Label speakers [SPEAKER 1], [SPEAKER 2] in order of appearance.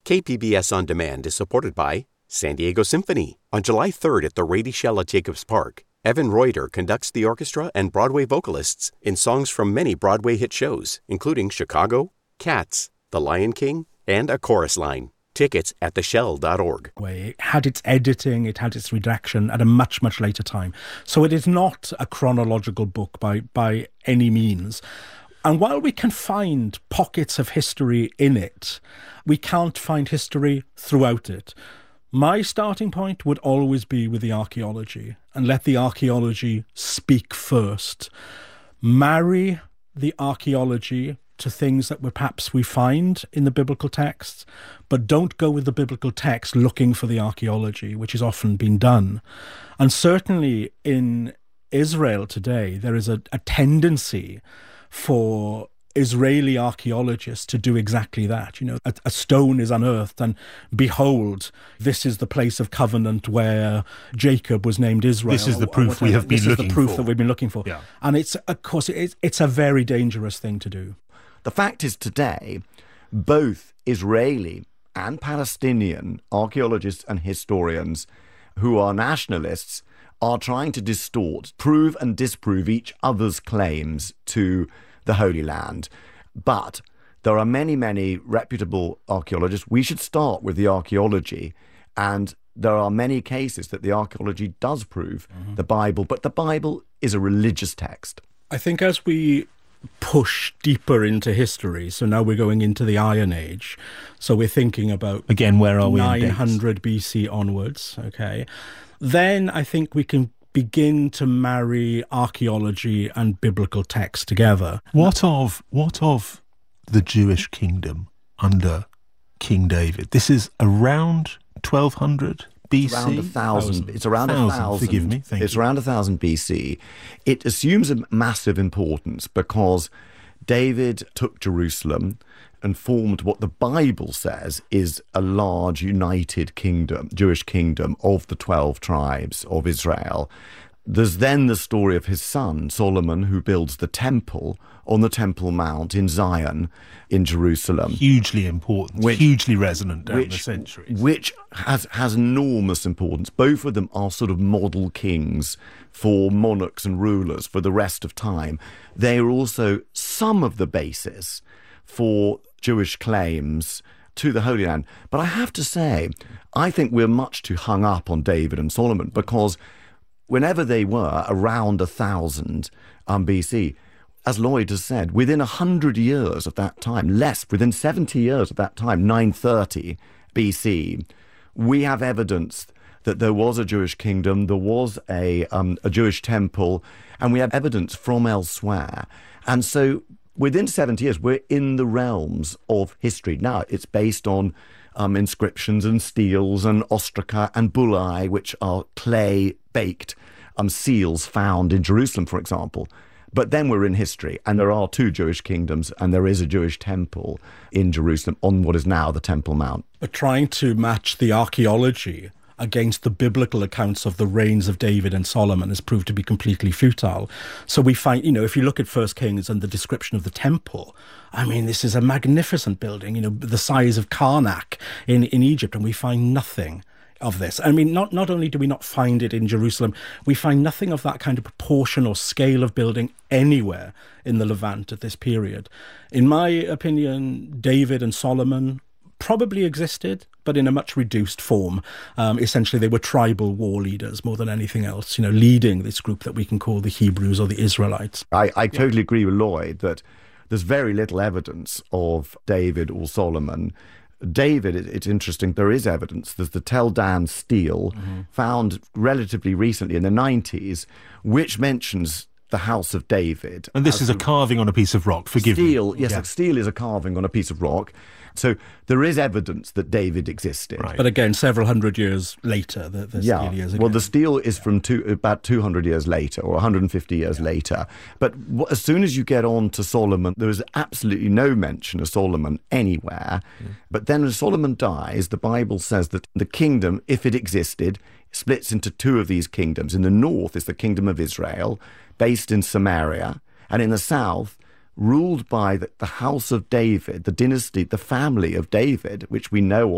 [SPEAKER 1] KPBS On Demand is supported by San Diego Symphony. On July 3rd at the Rady Shell at Jacobs Park, Evan Reuter conducts the orchestra and Broadway vocalists in songs from many Broadway hit shows, including Chicago, Cats, The Lion King, and A Chorus Line. Tickets at theshell.org.
[SPEAKER 2] It had its editing, it had its redaction at a much, much later time. So it is not a chronological book by any means. And while we can find pockets of history in it, we can't find history throughout it. My starting point would always be with the archaeology, and let the archaeology speak first. Marry the archaeology to things that perhaps we find in the biblical texts, but don't go with the biblical text looking for the archaeology, which has often been done. And certainly in Israel today, there is a tendency for Israeli archaeologists to do exactly that. You know, a stone is unearthed and behold, this is the place of covenant where Jacob was named Israel.
[SPEAKER 3] This is the proof we have been looking for. This is the proof
[SPEAKER 2] that we've been looking for.
[SPEAKER 3] Yeah.
[SPEAKER 2] And it's, of course, it's a very dangerous thing to do.
[SPEAKER 4] The fact is today, both Israeli and Palestinian archaeologists and historians who are nationalists are trying to distort, prove and disprove each other's claims to the Holy Land. But there are many, many reputable archaeologists. We should start with the archaeology, and there are many cases that the archaeology does prove the Bible, but the Bible is a religious text.
[SPEAKER 2] I think as we push deeper into history, so now we're going into the Iron Age, so we're thinking about,
[SPEAKER 3] again, where are we
[SPEAKER 2] 900 BC onwards, okay, then I think we can begin to marry archaeology and biblical text together.
[SPEAKER 3] What of the Jewish kingdom under King David? This is around 1200 BC?
[SPEAKER 4] Around 1,000. It's around 1,000.
[SPEAKER 3] Forgive me. Thank
[SPEAKER 4] it's
[SPEAKER 3] you.
[SPEAKER 4] around 1,000 BC. It assumes a massive importance because David took Jerusalem and formed what the Bible says is a large united kingdom, Jewish kingdom of the 12 tribes of Israel. There's then the story of his son, Solomon, who builds the temple on the Temple Mount in Zion in Jerusalem.
[SPEAKER 3] Hugely important, hugely resonant down the centuries.
[SPEAKER 4] Which has enormous importance. Both of them are sort of model kings for monarchs and rulers for the rest of time. They are also some of the basis for Jewish claims to the Holy Land. But I have to say, I think we're much too hung up on David and Solomon because whenever they were around 1,000 BC, as Lloyd has said, within 100 years of that time, within 70 years of that time, 930 BC, we have evidence that there was a Jewish kingdom, there was a Jewish temple, and we have evidence from elsewhere. And so within 70 years, we're in the realms of history. Now, it's based on inscriptions and steels and ostraca and bullae, which are clay-baked seals found in Jerusalem, for example. But then we're in history, and there are 2 Jewish kingdoms, and there is a Jewish temple in Jerusalem on what is now the Temple Mount.
[SPEAKER 2] But trying to match the archaeology against the biblical accounts of the reigns of David and Solomon has proved to be completely futile. So we find, if you look at 1 Kings and the description of the temple, I mean, this is a magnificent building, the size of Karnak in Egypt, and we find nothing of this. I mean, not only do we not find it in Jerusalem, we find nothing of that kind of proportion or scale of building anywhere in the Levant at this period. In my opinion, David and Solomon probably existed, but in a much reduced form. Essentially, they were tribal war leaders more than anything else, leading this group that we can call the Hebrews or the Israelites.
[SPEAKER 4] I totally agree with Lloyd that there's very little evidence of David or Solomon. David, it's interesting, there is evidence. There's the Tel Dan stele found relatively recently in the 90s, which mentions the house of David.
[SPEAKER 3] And this is a carving on a piece of rock, forgive me.
[SPEAKER 4] Yes, stele is a carving on a piece of rock. So there is evidence that David existed.
[SPEAKER 2] Right. But again, several hundred years later, the stele is again.
[SPEAKER 4] Well, the stele is from about 200 years later or 150 years later. But as soon as you get on to Solomon, there is absolutely no mention of Solomon anywhere. But then when Solomon dies, the Bible says that the kingdom, if it existed, splits into 2 of these kingdoms. In the north is the kingdom of Israel, based in Samaria, and in the south, ruled by the house of David, the dynasty, the family of David, which we know